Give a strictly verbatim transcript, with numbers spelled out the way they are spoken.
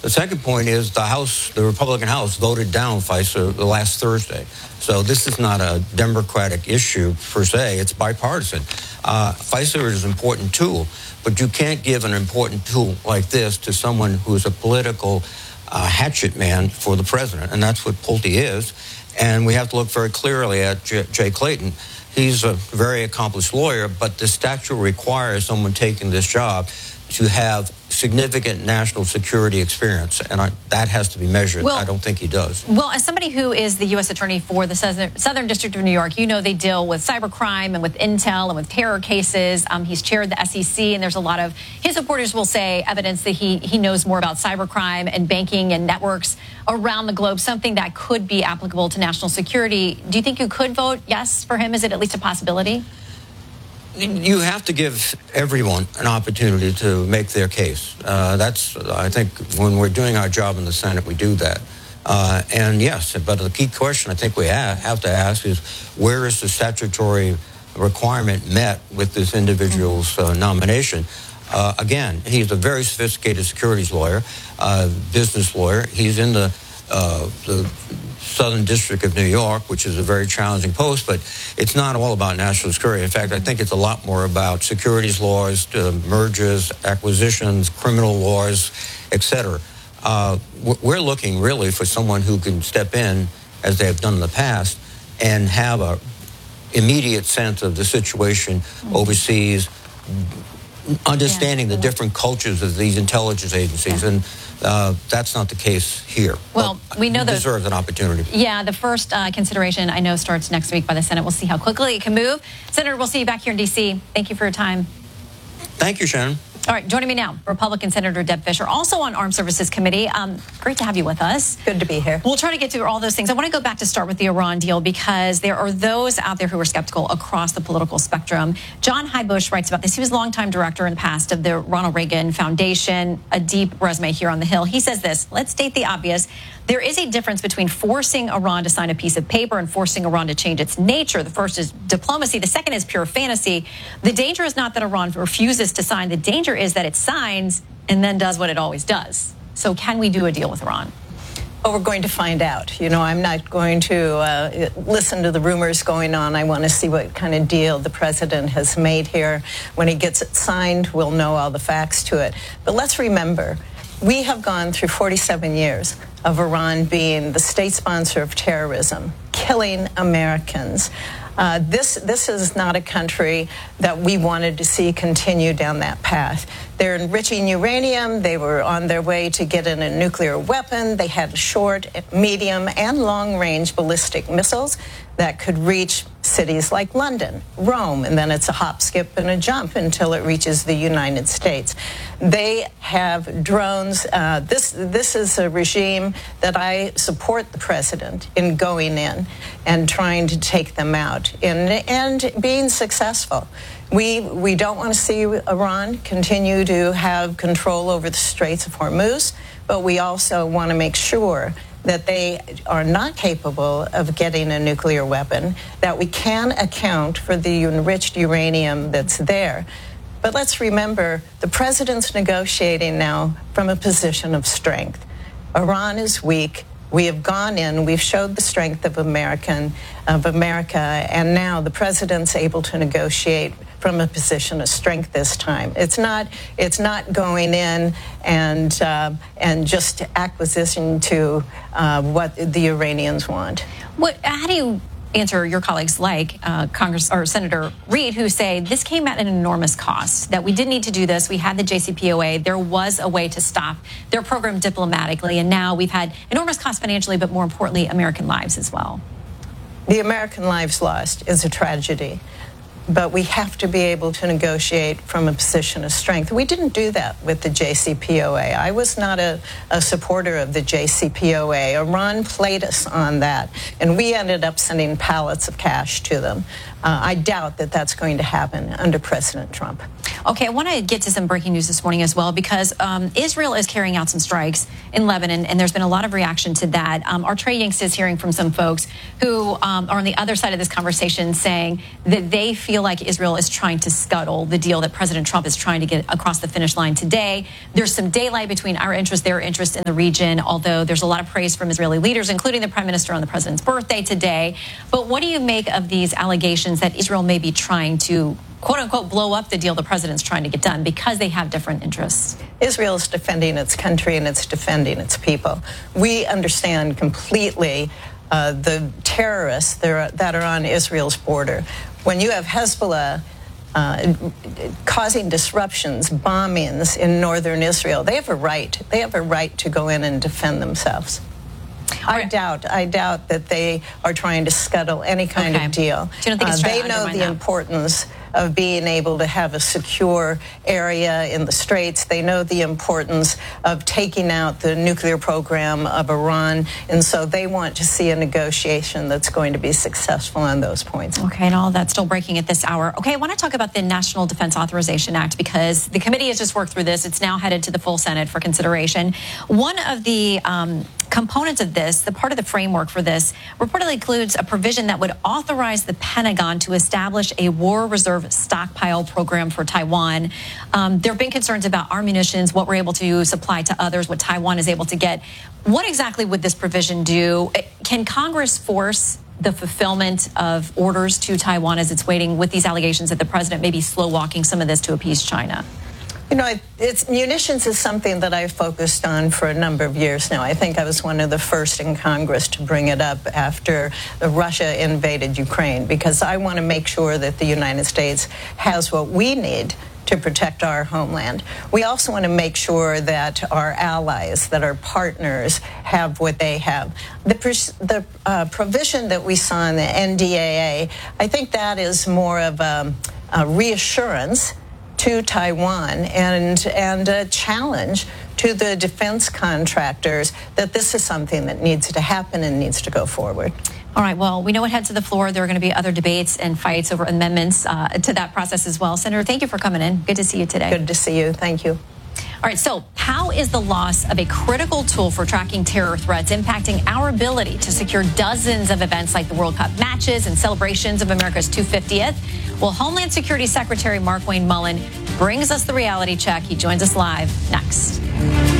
The second point is the House, the Republican House, voted down FISA the last Thursday. So this is not a Democratic issue per se. It's bipartisan. Uh, FISA is an important tool, but you can't give an important tool like this to someone who is a political uh, hatchet man for the president, and that's what Pulte is. And we have to look very clearly at J- Jay Clayton. He's a very accomplished lawyer, but the statute requires someone taking this job to have significant national security experience, and I, that has to be measured. Well, I don't think he does. Well, as somebody who is the U S attorney for the Southern, Southern District of New York, you know they deal with cybercrime and with intel and with terror cases. Um, he's chaired the S E C, and there's a lot of his supporters will say evidence that he he knows more about cybercrime and banking and networks around the globe, something that could be applicable to national security. Do you think you could vote yes for him? Is it at least a possibility? You have to give everyone an opportunity to make their case. Uh, that's, I think, when we're doing our job in the Senate, we do that. Uh, and yes, but the key question I think we have, have to ask is, where is the statutory requirement met with this individual's uh, nomination? Uh, again, he's a very sophisticated securities lawyer, uh, business lawyer. He's in the, uh, the Southern District of New York, which is a very challenging post, but it's not all about national security. In fact, I think it's a lot more about securities laws, uh, mergers, acquisitions, criminal laws, et cetera. Uh, we're looking really for someone who can step in, as they have done in the past, and have a immediate sense of the situation overseas, understanding yeah. the different cultures of these intelligence agencies. Yeah. And Uh, that's not the case here. Well, but we know that deserves an opportunity. Yeah, the first uh, consideration I know starts next week by the Senate. We'll see how quickly it can move. Senator, we'll see you back here in D C. Thank you for your time. Thank you, Shannon. All right, joining me now, Republican Senator Deb Fischer, also on Armed Services Committee. Um, great to have you with us. Good to be here. We'll try to get to all those things. I want to go back to start with the Iran deal, because there are those out there who are skeptical across the political spectrum. John Heybush writes about this. He was longtime director in the past of the Ronald Reagan Foundation, a deep resume here on the Hill. He says this: let's state the obvious. There is a difference between forcing Iran to sign a piece of paper and forcing Iran to change its nature. The first is diplomacy. The second is pure fantasy. The danger is not that Iran refuses to sign. The danger is that it signs and then does what it always does. So can we do a deal with Iran? Oh, we're going to find out. You know, I'm not going to uh, listen to the rumors going on. I want to see what kind of deal the president has made here. When he gets it signed, we'll know all the facts to it. But let's remember, we have gone through forty-seven years of Iran being the state sponsor of terrorism, killing Americans. Uh, this this is not a country that we wanted to see continue down that path. They're enriching uranium. They were on their way to get in a nuclear weapon. They had short, medium, and long-range ballistic missiles that could reach cities like London, Rome, and then it's a hop, skip, and a jump until it reaches the United States. They have drones. Uh, this this is a regime that I support the president in going in and trying to take them out and, and being successful. We we don't want to see Iran continue to have control over the Straits of Hormuz, but we also want to make sure that they are not capable of getting a nuclear weapon, that we can account for the enriched uranium that's there. But let's remember, the president's negotiating now from a position of strength. Iran is weak. We have gone in, we've showed the strength of American, of America, and now the president's able to negotiate from a position of strength this time. It's not, it's not going in and uh, and just acquisition to uh, what the Iranians want. What? How do you answer your colleagues like uh, Congress or Senator Reid, who say this came at an enormous cost, that we didn't need to do this? We had the J C P O A. There was a way to stop their program diplomatically, and now we've had enormous costs financially, but more importantly, American lives as well. The American lives lost is a tragedy, but we have to be able to negotiate from a position of strength. We didn't do that with the J C P O A. I was not a, a supporter of the J C P O A. Iran played us on that, and we ended up sending pallets of cash to them. uh, I doubt that that's going to happen under President Trump. Okay, I want to get to some breaking news this morning as well, because um, Israel is carrying out some strikes in Lebanon, and there's been a lot of reaction to that. Um, our Trey Yanks is hearing from some folks who um, are on the other side of this conversation saying that they feel like Israel is trying to scuttle the deal that President Trump is trying to get across the finish line today. There's some daylight between our interest, their interest in the region, although there's a lot of praise from Israeli leaders, including the Prime Minister on the President's birthday today. But what do you make of these allegations that Israel may be trying to quote unquote blow up the deal the president's trying to get done because they have different interests? Israel is defending its country and it's defending its people. We understand completely uh, the terrorists that are, that are on Israel's border. When you have Hezbollah uh, causing disruptions, bombings in northern Israel, they have a right. They have a right to go in and defend themselves. I right. doubt. I doubt that they are trying to scuttle any kind okay. of deal. So you don't think it's uh, trying they to know undermine the that? importance of being able to have a secure area in the Straits. They know the importance of taking out the nuclear program of Iran, and so they want to see a negotiation that's going to be successful on those points. Okay, and all that's still breaking at this hour. Okay, I want to talk about the National Defense Authorization Act because the committee has just worked through this. It's now headed to the full Senate for consideration. One of the um, components of this, the part of the framework for this, reportedly includes a provision that would authorize the Pentagon to establish a war reserve stockpile program for Taiwan. Um, there have been concerns about our munitions, what we're able to supply to others, what Taiwan is able to get. What exactly would this provision do? Can Congress force the fulfillment of orders to Taiwan as it's waiting with these allegations that the president may be slow walking some of this to appease China? You know, it's munitions is something that I've focused on for a number of years now. I think I was one of the first in Congress to bring it up after Russia invaded Ukraine, because I want to make sure that the United States has what we need to protect our homeland. We also want to make sure that our allies, that our partners have what they have. The, the uh, provision that we saw in the N D A A, I think that is more of a, a reassurance to Taiwan and and a challenge to the defense contractors that this is something that needs to happen and needs to go forward. All right, well, we know it heads to the floor. There are going to be other debates and fights over amendments uh, to that process as well. Senator, thank you for coming in. Good to see you today. Good to see you. Thank you. All right, so how is the loss of a critical tool for tracking terror threats impacting our ability to secure dozens of events like the World Cup matches and celebrations of America's two hundred fiftieth? Well, Homeland Security Secretary Mark Wayne Mullen brings us the reality check. He joins us live next.